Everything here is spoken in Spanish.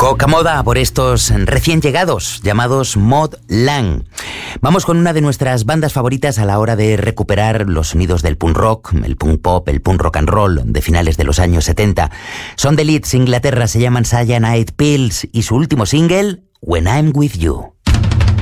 Poca moda por estos recién llegados, llamados Mod Lang. Vamos con una de nuestras bandas favoritas a la hora de recuperar los sonidos del punk rock, el punk pop, el punk rock and roll de finales de los años 70. Son de Leeds, Inglaterra, se llaman Cyanide Pills y su último single, When I'm With You.